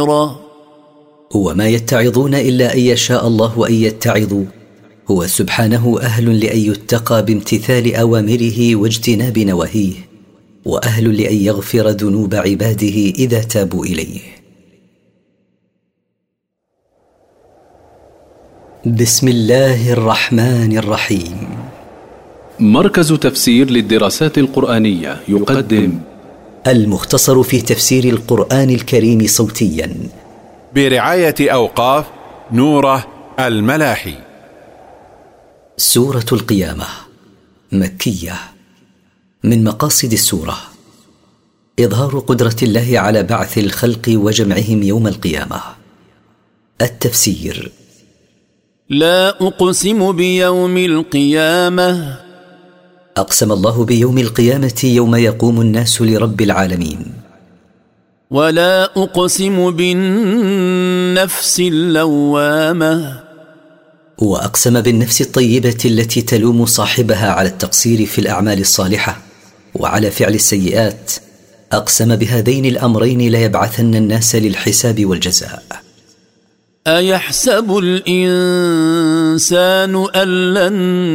وما يتعظون إلا أن يشاء الله أن يتعظوا. هو سبحانه أهل لأن يتقى بامتثال أوامره واجتناب نواهيه، وأهل لأن يغفر ذنوب عباده إذا تابوا إليه. بسم الله الرحمن الرحيم. مركز تفسير للدراسات القرآنية يقدم المختصر في تفسير القرآن الكريم صوتيا برعاية أوقاف نوره الملاحي. سورة القيامة مكية. من مقاصد السورة إظهار قدرة الله على بعث الخلق وجمعهم يوم القيامة. التفسير: لا أقسم بيوم القيامة. أقسم الله بيوم القيامة يوم يقوم الناس لرب العالمين. ولا أقسم بالنفس اللوامة. وأقسم بالنفس الطيبة التي تلوم صاحبها على التقصير في الأعمال الصالحة وعلى فعل السيئات. أقسم بهذين الأمرين ليبعثن الناس للحساب والجزاء. أيحسب الإنسان أن لن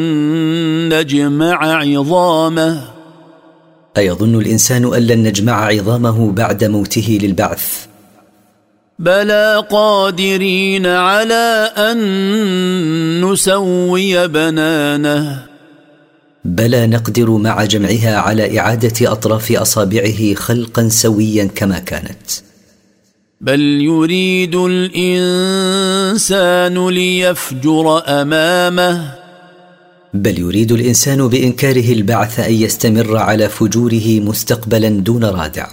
نجمع عظامه. أيظن الإنسان أن لن نجمع عظامه بعد موته للبعث؟ بلى قادرين على أن نسوي بنانه. بلى نقدر مع جمعها على إعادة أطراف أصابعه خلقا سويا كما كانت. بل يريد الإنسان ليفجر أمامه. بل يريد الإنسان بإنكاره البعث أن يستمر على فجوره مستقبلا دون رادع.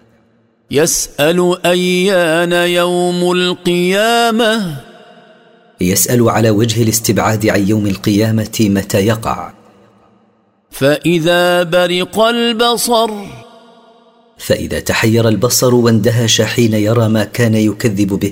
يسأل أيان يوم القيامة. يسأل على وجه الاستبعاد عن يوم القيامة متى يقع. فإذا برق البصر. فإذا تحير البصر واندهش حين يرى ما كان يكذب به.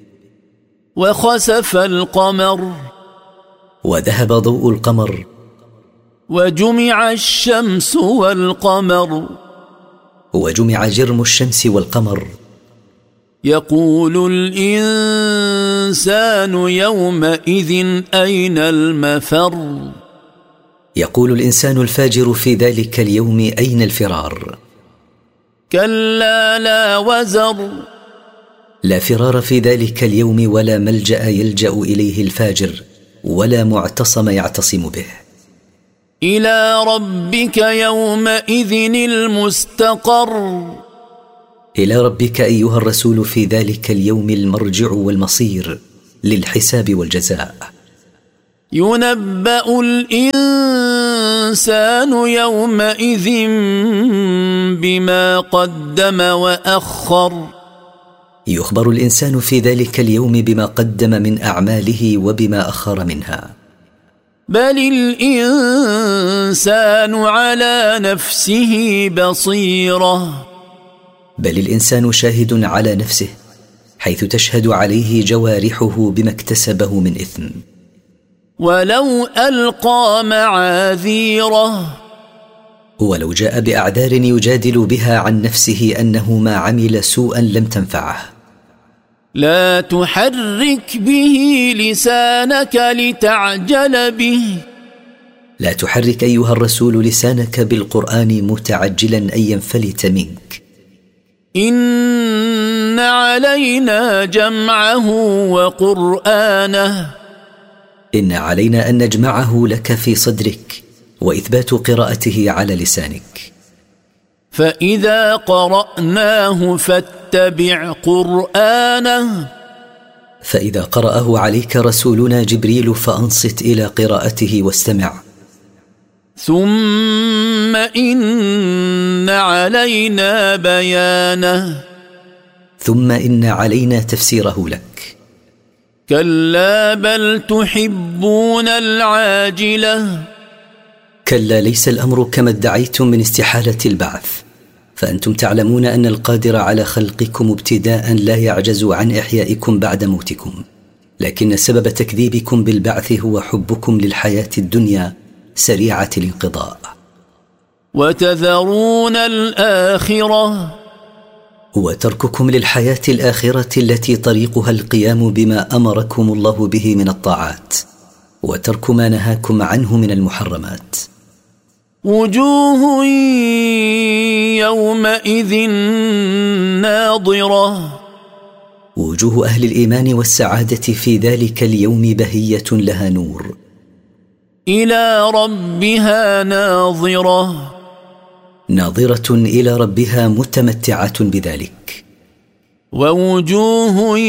وخسف القمر. وذهب ضوء القمر. وجمع الشمس والقمر. وجمع جرم الشمس والقمر. يقول الإنسان يومئذ أين المفر. يقول الإنسان الفاجر في ذلك اليوم أين الفرار. كلا لا وزر. لا فرار في ذلك اليوم ولا ملجأ يلجأ إليه الفاجر ولا معتصم يعتصم به. إلى ربك يومئذ المستقر. إلى ربك أيها الرسول في ذلك اليوم المرجع والمصير للحساب والجزاء. ينبأ الإنسان يومئذ بما قدم وأخر. يخبر الإنسان في ذلك اليوم بما قدم من أعماله وبما أخر منها. بل الإنسان على نفسه بصيرة. بل الإنسان شاهد على نفسه حيث تشهد عليه جوارحه بما اكتسبه من إثم. ولو ألقى معاذيره. ولو جاء بأعذار يجادل بها عن نفسه أنه ما عمل سوءا لم تنفعه. لا تحرك به لسانك لتعجل به. لا تحرك أيها الرسول لسانك بالقرآن متعجلا أن ينفلت منك. إن علينا جمعه وقرآنه. إن علينا أن نجمعه لك في صدرك وإثبات قراءته على لسانك. فإذا قرأناه فاتبع قرآنه. فإذا قرأه عليك رسولنا جبريل فأنصت إلى قراءته واستمع. ثم إن علينا بيانه. ثم إن علينا تفسيره لك. كلا بل تحبون العاجلة. كلا ليس الأمر كما ادعيتم من استحالة البعث، فأنتم تعلمون أن القادر على خلقكم ابتداء لا يعجز عن إحيائكم بعد موتكم، لكن سبب تكذيبكم بالبعث هو حبكم للحياة الدنيا سريعة الانقضاء. وتذرون الآخرة. وترككم للحياة الآخرة التي طريقها القيام بما أمركم الله به من الطاعات، وترك ما نهاكم عنه من المحرمات. وجوه يومئذ ناضرة، وجوه أهل الإيمان والسعادة في ذلك اليوم بهية لها نور. إلى ربها ناظرة، ناظرة إلى ربها متمتعة بذلك. ووجوه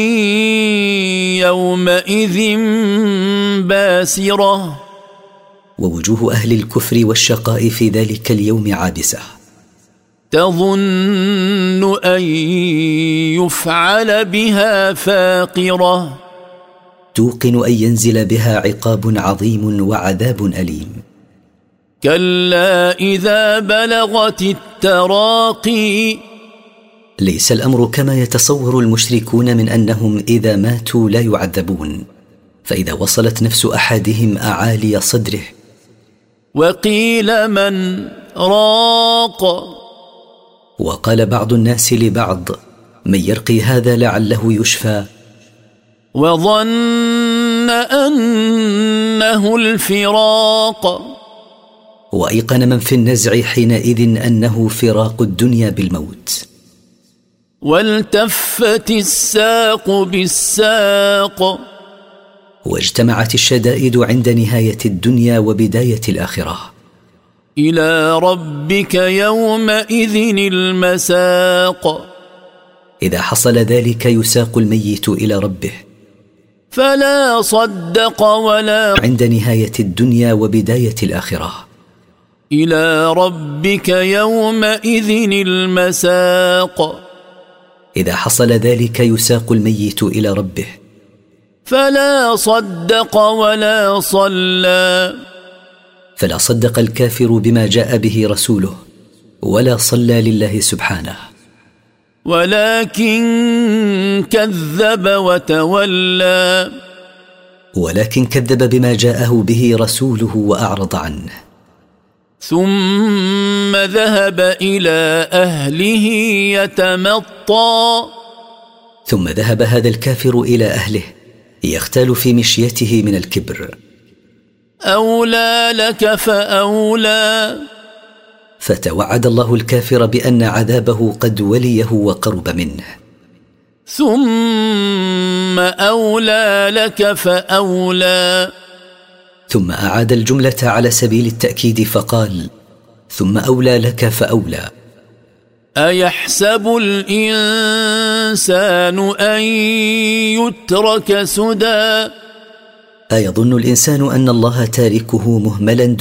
يومئذ باسرة، ووجوه أهل الكفر والشقاء في ذلك اليوم عابسة، تظن أن يفعل بها فاقرة، توقن أن ينزل بها عقاب عظيم وعذاب أليم. كلا إذا بلغت التراقي، ليس الأمر كما يتصور المشركون من أنهم إذا ماتوا لا يعذبون، فإذا وصلت نفس أحدهم أعالي صدره وقيل من راق، وقال بعض الناس لبعض من يرقي هذا لعله يشفى، وظن أنه الفراق، وأيقن من في النزع حينئذ أنه فراق الدنيا بالموت. والتفت الساق بالساق، واجتمعت الشدائد عند نهاية الدنيا وبداية الآخرة. إلى ربك يومئذ المساق، إذا حصل ذلك يساق الميت إلى ربه، فلا صدق ولا عند نهاية الدنيا وبداية الآخرة. إلى ربك يومئذ المساق، إذا حصل ذلك يساق الميت إلى ربه، فلا صدق ولا صلى، فلا صدق الكافر بما جاء به رسوله ولا صلى لله سبحانه، ولكن كذب وتولى، ولكن كذب بما جاءه به رسوله وأعرض عنه. ثم ذهب إلى أهله يتمطى، ثم ذهب هذا الكافر إلى أهله يختال في مشيته من الكبر. أولى لك فأولى، فتوعد الله الكافر بأن عذابه قد وليه وقرب منه. ثم أولى لك فأولى، ثم أعاد الجملة على سبيل التأكيد فقال ثم أولى لك فأولى. أيحسب الإنسان أن يترك سدى، أيظن الإنسان أن الله تاركه مهملا